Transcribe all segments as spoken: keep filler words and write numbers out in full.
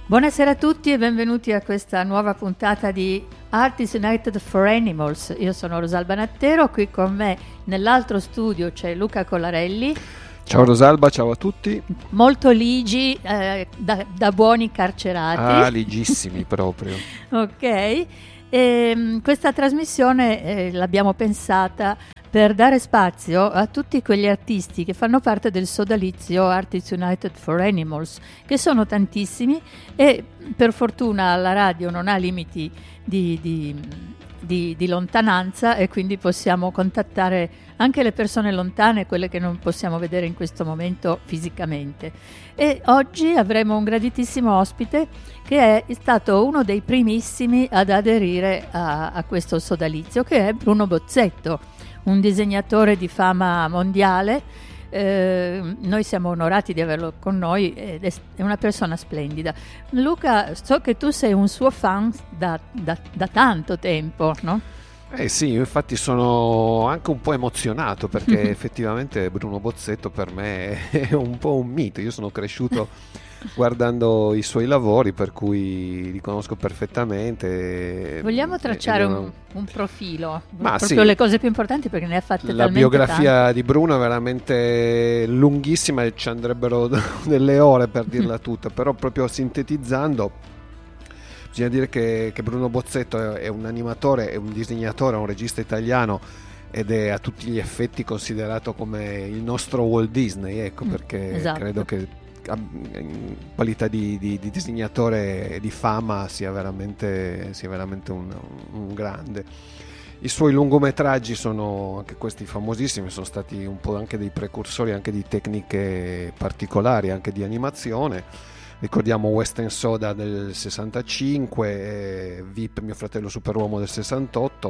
Buonasera a tutti e benvenuti a questa nuova puntata di Artists United for Animals. Io sono Rosalba Nattero, qui con me nell'altro studio c'è Luca Collarelli. Ciao Rosalba, ciao a tutti. Molto ligi, eh, da, da buoni carcerati. Ah, ligissimi proprio. Ok, e, questa trasmissione eh, l'abbiamo pensata per dare spazio a tutti quegli artisti che fanno parte del sodalizio Artists United for Animals, che sono tantissimi e per fortuna la radio non ha limiti di, di, di, di lontananza e quindi possiamo contattare anche le persone lontane, quelle che non possiamo vedere in questo momento fisicamente. E oggi avremo un graditissimo ospite che è stato uno dei primissimi ad aderire a, a questo sodalizio, che è Bruno Bozzetto, un disegnatore di fama mondiale. Eh, noi siamo onorati di averlo con noi ed è una persona splendida. Luca, so che tu sei un suo fan da, da, da tanto tempo, no? Eh sì, infatti sono anche un po' emozionato perché effettivamente Bruno Bozzetto per me è un po' un mito. Io sono cresciuto guardando i suoi lavori, per cui li conosco perfettamente. Vogliamo tracciare non... un, un profilo, Ma proprio sì, le cose più importanti, perché ne ha fatte la talmente biografia tante. di Bruno è veramente lunghissima e ci andrebbero delle ore per dirla tutta, però proprio sintetizzando bisogna dire che, che Bruno Bozzetto è, è un animatore, è un disegnatore, è un regista italiano ed è a tutti gli effetti considerato come il nostro Walt Disney, ecco, perché esatto. credo che in qualità di, di, di disegnatore di fama sia veramente, sia veramente un, un grande. I suoi lungometraggi sono anche questi famosissimi, sono stati un po' anche dei precursori anche di tecniche particolari, anche di animazione. Ricordiamo Western Soda del sessantacinque, V I P Mio fratello superuomo del sessantotto,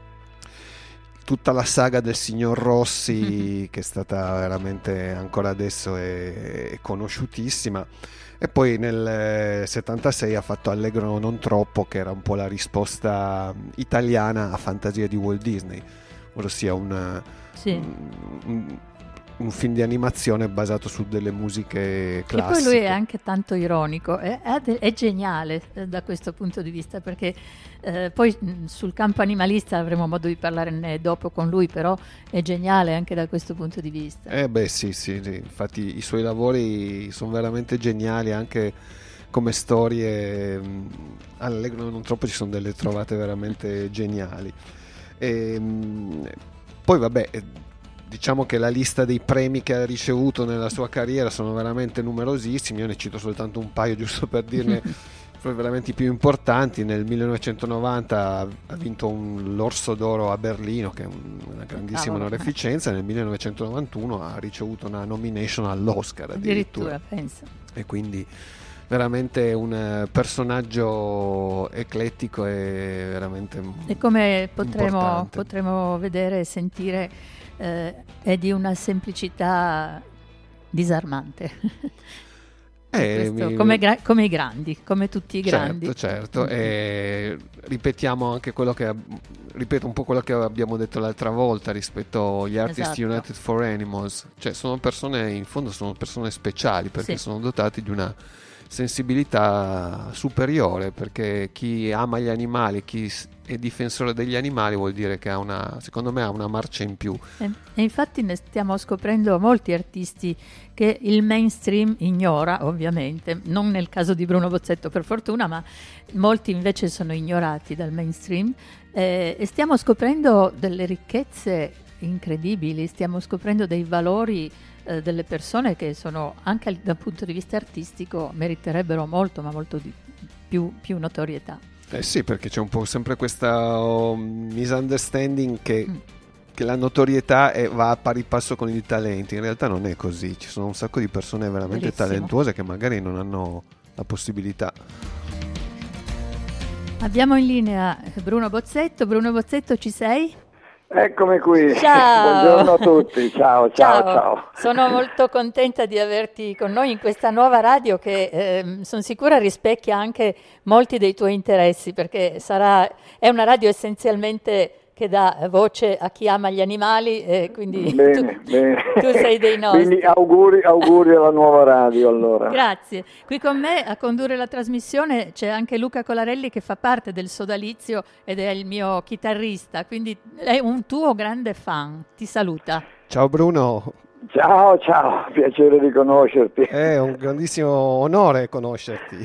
tutta la saga del signor Rossi mm-hmm. che è stata veramente ancora adesso è, è conosciutissima, e poi nel settantasei ha fatto Allegro non troppo, che era un po' la risposta italiana a Fantasia di Walt Disney, ossia un, sì. un, un un film di animazione basato su delle musiche classiche. E poi lui è anche tanto ironico, è, è, è geniale eh, da questo punto di vista, perché eh, poi mh, sul campo animalista avremo modo di parlarne dopo con lui, però è geniale anche da questo punto di vista. Eh beh sì, sì, sì. Infatti i suoi lavori sono veramente geniali, anche come storie, Allegro non troppo, ci sono delle trovate veramente geniali. E, mh, poi vabbè, diciamo che la lista dei premi che ha ricevuto nella sua carriera sono veramente numerosissimi. Io ne cito soltanto un paio giusto per dirne veramente i più importanti. Nel millenovecentonovanta ha vinto un, l'Orso d'Oro a Berlino, che è un, una grandissima onorificenza. Nel millenovecentonovantuno ha ricevuto una nomination all'Oscar addirittura, addirittura penso. E quindi veramente un personaggio eclettico e veramente e come potremo, potremo vedere e sentire, eh, è di una semplicità disarmante. Eh, Questo, mi... come, gra- come i grandi, come tutti i certo, grandi. Certo, e ripetiamo anche quello che ripeto un po' quello che abbiamo detto l'altra volta rispetto agli Artists esatto. United for Animals, cioè sono persone, in fondo sono persone speciali, perché sì. sono dotati di una sensibilità superiore, perché chi ama gli animali, chi è difensore degli animali, vuol dire che ha una, secondo me ha una marcia in più. E, e infatti ne stiamo scoprendo molti artisti che il mainstream ignora, ovviamente, non nel caso di Bruno Bozzetto per fortuna, ma molti invece sono ignorati dal mainstream, eh, e stiamo scoprendo delle ricchezze incredibili, stiamo scoprendo dei valori eh, delle persone che sono anche dal punto di vista artistico meriterebbero molto, ma molto di più, più notorietà. Eh sì, perché c'è un po' sempre questa um, misunderstanding che, mm. che la notorietà è, va a pari passo con i talenti. In realtà non è così, ci sono un sacco di persone veramente Verissimo. talentuose che magari non hanno la possibilità. Abbiamo in linea Bruno Bozzetto. Bruno Bozzetto, ci sei? Eccomi qui, ciao. Buongiorno a tutti, ciao, ciao, ciao, ciao. Sono molto contenta di averti con noi in questa nuova radio che eh, sono sicura rispecchia anche molti dei tuoi interessi, perché sarà, è una radio essenzialmente che dà voce a chi ama gli animali, e quindi Bene, tu, bene. tu sei dei nostri. Quindi auguri, auguri alla nuova radio allora. Grazie. Qui con me a condurre la trasmissione c'è anche Luca Colarelli, che fa parte del Sodalizio ed è il mio chitarrista, quindi è un tuo grande fan. Ti saluta. Ciao Bruno. Ciao, ciao, piacere di conoscerti. È un grandissimo onore conoscerti.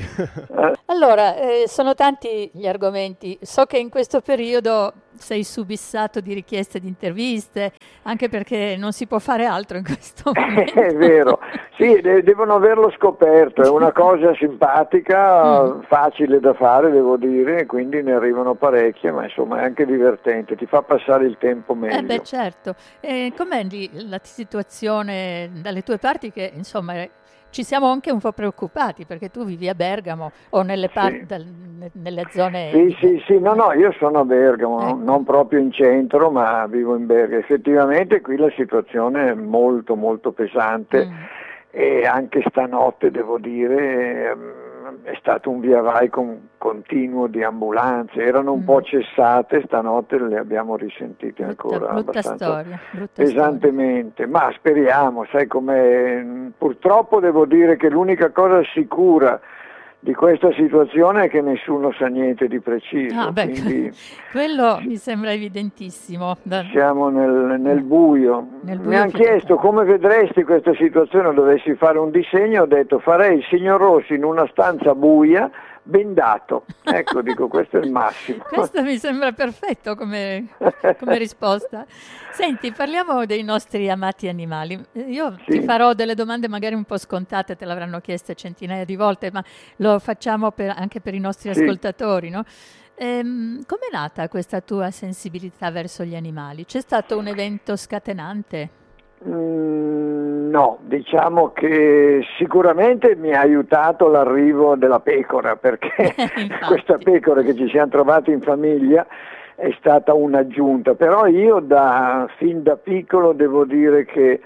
Allora, eh, sono tanti gli argomenti. So che in questo periodo sei subissato di richieste di interviste, anche perché non si può fare altro in questo momento. È vero, sì, de- devono averlo scoperto, è una cosa simpatica, Mm. facile da fare, devo dire, quindi ne arrivano parecchie, ma insomma è anche divertente, ti fa passare il tempo meglio. Eh beh, certo. E com'è lì la situazione dalle tue parti, che insomma eh, ci siamo anche un po' preoccupati, perché tu vivi a Bergamo o nelle, par- Sì. dal- ne- nelle zone... Sì, sì, sì, no, no, io sono a Bergamo, Ecco. non proprio in centro, ma vivo in Bergamo. Effettivamente qui la situazione è molto, molto pesante Mm. e anche stanotte, devo dire, ehm, è stato un via vai con- continuo di ambulanze, erano un Mm. po' cessate, stanotte le abbiamo risentite Brutta, ancora brutta abbastanza storia, brutta storia. pesantemente, ma speriamo, sai com'è, purtroppo devo dire che l'unica cosa sicura di questa situazione è che nessuno sa niente di preciso, Ah, beh, quindi quello mi sembra evidentissimo. Da- siamo nel, nel buio. Nel buio Mi hanno più chiesto totale. come vedresti questa situazione, dovessi fare un disegno, ho detto farei il signor Rossi in una stanza buia, bendato. Ecco, dico, questo è il massimo. Questo mi sembra perfetto come, come risposta. Senti, parliamo dei nostri amati animali. Io Sì. ti farò delle domande magari un po' scontate, te l'avranno chieste centinaia di volte, ma lo facciamo per- anche per i nostri Sì. ascoltatori, no? Ehm, com'è nata questa tua sensibilità verso gli animali? C'è stato un evento scatenante? Mm, no, diciamo che sicuramente mi ha aiutato l'arrivo della pecora, perché Infatti. questa pecora che ci siamo trovati in famiglia è stata un'aggiunta, però io da, fin da piccolo devo dire che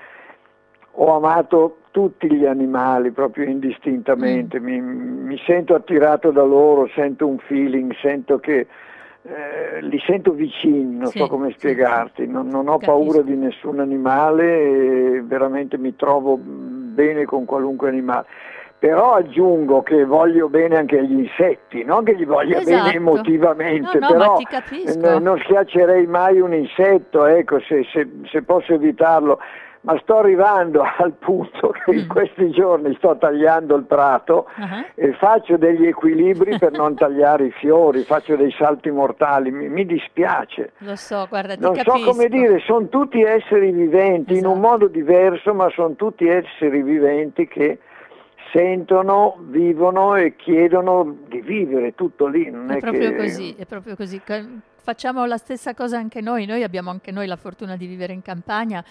ho amato tutti gli animali proprio indistintamente, mi, mi sento attirato da loro, sento un feeling, sento che eh, li sento vicini, non Sì, so come sì, spiegarti, non, non ho Capisco. paura di nessun animale e veramente mi trovo bene con qualunque animale. Però aggiungo che voglio bene anche agli insetti, non che gli voglia Esatto. bene emotivamente, No, no, ma però ti capisco. n- non schiaccerei mai un insetto, ecco, se, se- se posso evitarlo. Ma sto arrivando al punto che in Mm. questi giorni sto tagliando il prato Ah, e faccio degli equilibri per non tagliare i fiori, faccio dei salti mortali, mi, mi dispiace. Lo so, guarda, ti Non so capisco. come dire, sono tutti esseri viventi, in un Esatto. modo diverso, ma sono tutti esseri viventi che sentono, vivono e chiedono di vivere, tutto lì. Non è, È proprio che... così, è proprio così. Ca- Facciamo la stessa cosa anche noi, noi abbiamo anche noi la fortuna di vivere in campagna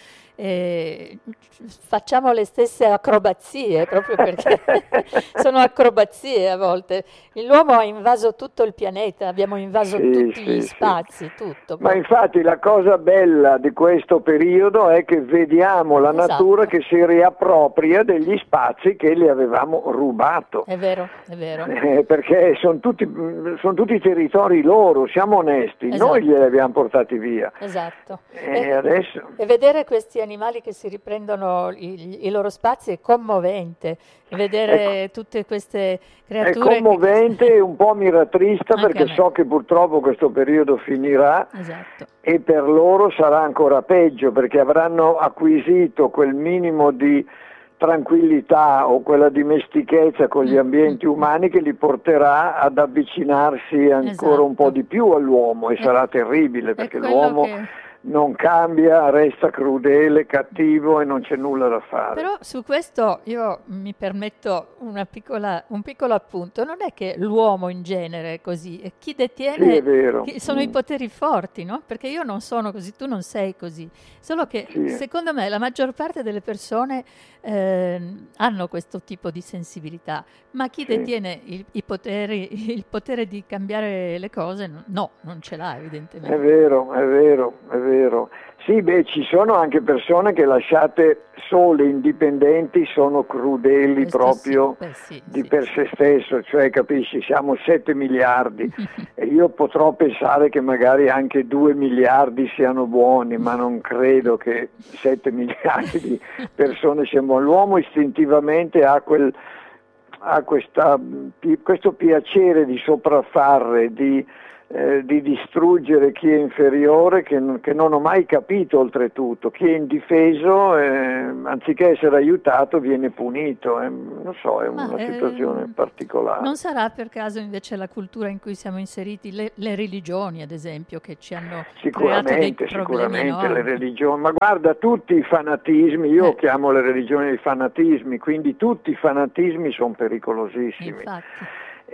e facciamo le stesse acrobazie, proprio perché sono acrobazie a volte. L'uomo ha invaso tutto il pianeta, abbiamo invaso Sì, tutti sì, gli sì. spazi, tutto. Ma infatti la cosa bella di questo periodo è che vediamo la Esatto. natura che si riappropria degli spazi che le avevamo rubato. È vero, è vero. Eh, perché sono tutti, son tutti territori loro, siamo onesti, Esatto. noi glieli abbiamo portati via. Esatto. E adesso... E vedere questi animali che si riprendono i, i loro spazi è commovente. Vedere tutte queste È creature. commovente e un po' mi rattrista Anche a perché me. so che purtroppo questo periodo finirà Che... Esatto. e per loro sarà ancora peggio perché avranno acquisito quel minimo di tranquillità o quella dimestichezza con gli Mm, ambienti mm, umani che li porterà ad avvicinarsi ancora Esatto. un po' di più all'uomo e È- sarà terribile è perché quello l'uomo che- non cambia, resta crudele, cattivo e non c'è nulla da fare. Però su questo io mi permetto una piccola, un piccolo appunto. Non è che l'uomo in genere è così, è chi detiene, Sì, è vero. chi- sono i Mm. poteri forti, no? Perché io non sono così, tu non sei così. Solo che Sì. secondo me la maggior parte delle persone ehm, hanno questo tipo di sensibilità, ma chi Sì. detiene il, i poteri, il potere di cambiare le cose, no, no, non ce l'ha È evidentemente. vero, è vero, è vero. Sì, beh, ci sono anche persone che lasciate sole, indipendenti, sono crudeli Questo proprio sì, beh, sì, di sì. per sé stesso, cioè capisci, siamo sette miliardi e io potrò pensare che magari anche due miliardi siano buoni, ma non credo che sette miliardi di persone siano buone. L'uomo istintivamente ha quel ha questa, questo piacere di sopraffare, di, eh, di distruggere chi è inferiore, che, non- che non ho mai capito oltretutto. Chi è indifeso, eh, anziché essere aiutato, viene punito. Eh, non so, è Ma una situazione ehm, particolare. non sarà per caso invece la cultura in cui siamo inseriti, le, le religioni ad esempio, che ci hanno creato dei Sicuramente, problemi sicuramente le enormi? religioni, ma guarda tutti i fanatismi, io Eh, chiamo le religioni i fanatismi, quindi tutti i fanatismi sono pericolosissimi. infatti,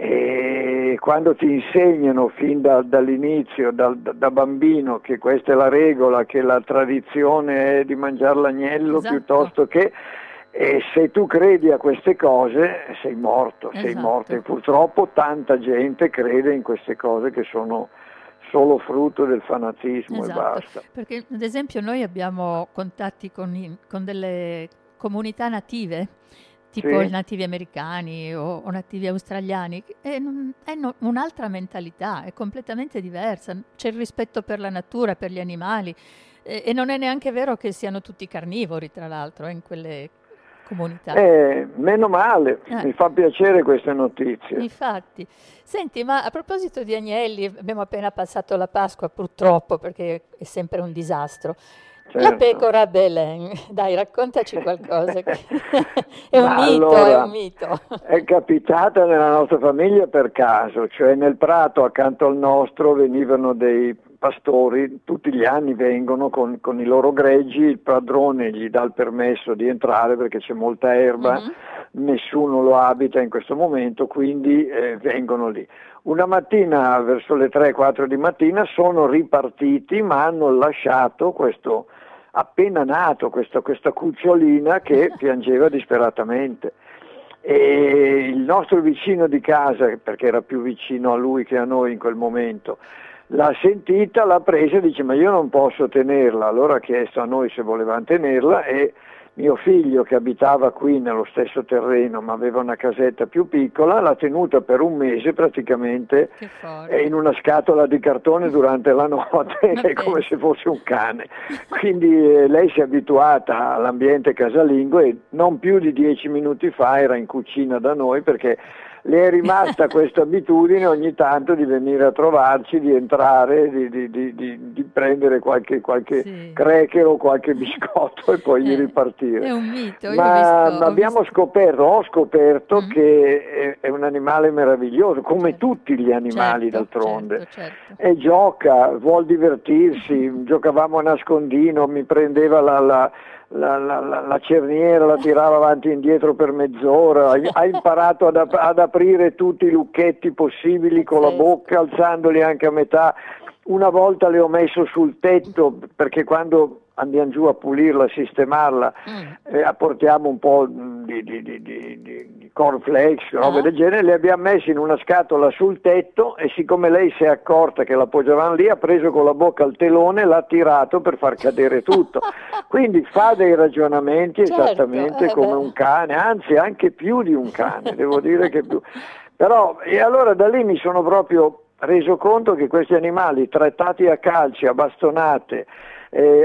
E quando ti insegnano fin da- dall'inizio, dal- da, da bambino, che questa è la regola, che la tradizione è di mangiare l'agnello esatto, piuttosto che, e se tu credi a queste cose sei morto, sei morto e esatto, purtroppo tanta gente crede in queste cose che sono solo frutto del fanatismo e esatto. basta. Perché ad esempio noi abbiamo contatti con, i- con delle comunità native, tipo i Sì? nativi americani o, o nativi australiani, e non- hanno un'altra mentalità, è completamente diversa. C'è il rispetto per la natura, per gli animali, e, e non è neanche vero che siano tutti carnivori, tra l'altro, eh, in quelle comunità. Eh, meno male, Eh, mi fa piacere queste notizie. infatti. Senti, ma a proposito di agnelli, abbiamo appena passato la Pasqua, purtroppo, perché è sempre un disastro. La Certo. pecora Belen, dai, raccontaci qualcosa. che- È un Ma mito, è un allora, mito. è capitata nella nostra famiglia per caso, cioè nel prato accanto al nostro venivano dei pastori, tutti gli anni vengono con, con i loro greggi, il padrone gli dà il permesso di entrare perché c'è molta erba, Mhm. nessuno lo abita in questo momento, quindi eh, vengono lì. Una mattina, verso le tre quattro di mattina, sono ripartiti ma hanno lasciato questo appena nato, questa, questa cucciolina che piangeva disperatamente. E il nostro vicino di casa, perché era più vicino a lui che a noi in quel momento, l'ha sentita, l'ha presa e dice: ma io non posso tenerla. Allora ha chiesto a noi se volevamo tenerla e mio figlio, che abitava qui nello stesso terreno ma aveva una casetta più piccola, l'ha tenuta per un mese praticamente Che eh, in forte. una scatola di cartone durante la notte, Ma è come pensa. se fosse un cane. Quindi eh, lei si è abituata all'ambiente casalingo e non più di dieci minuti fa era in cucina da noi, perché le è rimasta questa abitudine ogni tanto di venire a trovarci, di entrare, di, di- di- di- di prendere qualche, qualche Sì. cracker o qualche biscotto e poi di Eh, ripartire. è un mito, io ho Ma, visto, ma ho abbiamo visto. scoperto, ho scoperto Mm? che è, è un animale meraviglioso, come Certo, tutti gli animali certo, d'altronde. certo, certo. E gioca, vuol divertirsi, giocavamo a nascondino, mi prendeva la, la- la- la- la- la cerniera, la tirava avanti e indietro per mezz'ora, ha ha imparato ad, ap- ad aprire tutti i lucchetti possibili con la Pazzesco. bocca, alzandoli anche a metà. Una volta le ho messo sul tetto, perché quando andiamo giù a pulirla, a sistemarla, Mm. eh, apportiamo un po' di, di, di, di, di- di cornflakes, robe Ah, del genere, le abbiamo messe in una scatola sul tetto e siccome lei si è accorta che la appoggiavano lì, ha preso con la bocca il telone e l'ha tirato per far cadere tutto. Quindi fa dei ragionamenti certo, esattamente eh come beh. un cane, anzi anche più di un cane, devo dire che più. Però, e allora da lì mi sono proprio reso conto che questi animali trattati a calci, a bastonate, eh,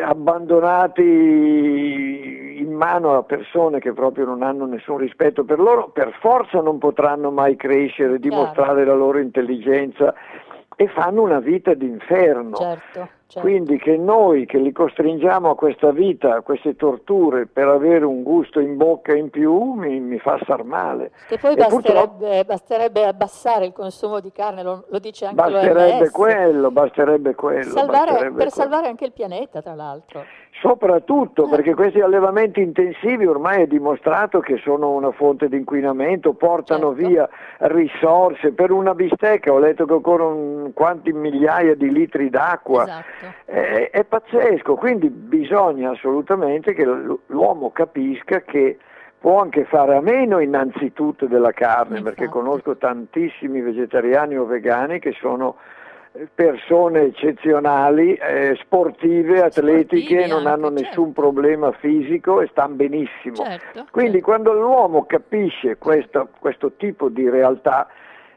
abbandonati in mano a persone che proprio non hanno nessun rispetto per loro, per forza non potranno mai crescere, Chiaro, dimostrare la loro intelligenza e fanno una vita d'inferno. certo, certo. Quindi che noi che li costringiamo a questa vita, a queste torture per avere un gusto in bocca in più, mi, mi fa star male. Che poi E purtroppo basterebbe, basterebbe abbassare il consumo di carne, lo, lo dice anche basterebbe l'O M S, quello, basterebbe quello, salvare, basterebbe per quello. salvare anche il pianeta, tra l'altro. Soprattutto Eh, perché questi allevamenti intensivi ormai è dimostrato che sono una fonte di inquinamento, portano certo, via risorse. Per una bistecca ho letto che occorrono quanti migliaia di litri d'acqua, esatto, è, è pazzesco, quindi bisogna assolutamente che l- l'uomo capisca che può anche fare a meno innanzitutto della carne, perché infatti. conosco tantissimi vegetariani o vegani che sono persone eccezionali, eh, sportive, atletiche, Sportivi non anche, hanno certo. nessun problema fisico e stanno benissimo. Certo, Quindi certo. quando l'uomo capisce questo, questo tipo di realtà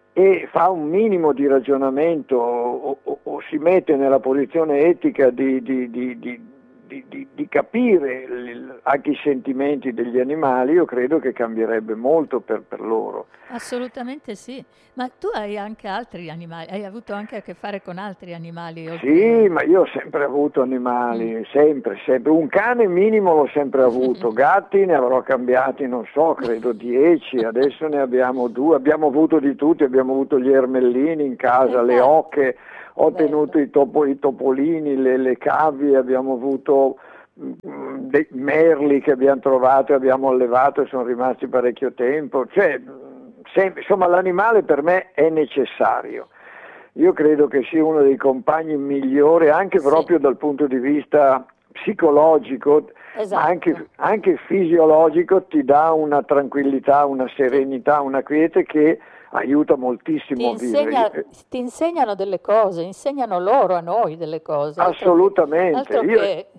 e fa un minimo di ragionamento o, o, o si mette nella posizione etica di, di, di, di Di, di, di capire il, anche i sentimenti degli animali, io credo che cambierebbe molto per, per loro. Assolutamente sì, ma tu hai anche altri animali, hai avuto anche a che fare con altri animali? oltre- Sì, ma io ho sempre avuto animali, Mm. sempre, sempre. Un cane minimo l'ho sempre avuto, gatti ne avrò cambiati, non so, credo dieci, adesso ne abbiamo due, abbiamo avuto di tutti, abbiamo avuto gli ermellini in casa, le Infatti, oche, ho bello. tenuto i, topo- i topolini, le, le cavie, abbiamo avuto mm, dei merli che abbiamo trovato e abbiamo allevato e sono rimasti parecchio tempo, cioè, mm, sempre, insomma l'animale per me è necessario. Io credo che sia uno dei compagni migliori anche Sì. proprio dal punto di vista psicologico, ma Esatto. anche, anche fisiologico, ti dà una tranquillità, una serenità, una quiete che aiuta Ti, moltissimo a insegna- vivere. ti insegnano delle cose, insegnano loro a noi delle cose, altro che, Assolutamente. altro Io, che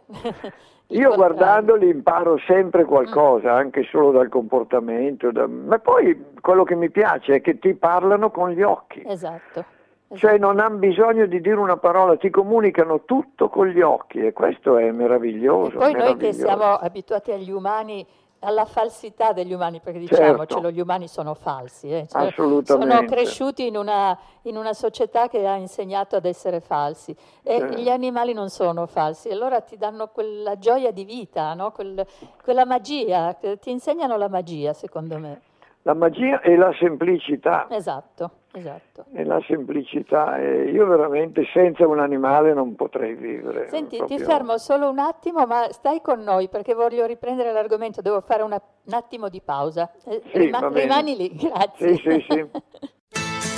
il io contrario. guardandoli imparo sempre Mm, qualcosa, anche solo dal comportamento, da- ma poi quello che mi piace è che ti parlano con gli occhi. esatto, Cioè esatto. non hanno bisogno di dire una parola, ti comunicano tutto con gli occhi e questo è E meraviglioso, poi noi che meraviglioso. siamo abituati agli umani, alla falsità degli umani, perché diciamocelo, Certo, gli umani sono falsi, eh, cioè, sono assolutamente. cresciuti in una, in una società che ha insegnato ad essere falsi e Sì. gli animali non sono falsi, allora ti danno quella gioia di vita, no? Quel- quella magia, che ti insegnano la magia, secondo me. La magia e la semplicità, Esatto, esatto. e la semplicità, e io veramente senza un animale non potrei vivere. Senti, ti proprio- fermo solo un attimo, ma stai con noi perché voglio riprendere l'argomento, devo fare una- un attimo di pausa. Eh, Sì, rima- va bene. rimani lì, grazie. Sì, sì, sì.